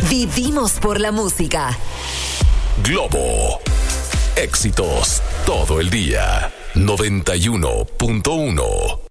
Vivimos por la música. Globo. Éxitos todo el día. 91.1.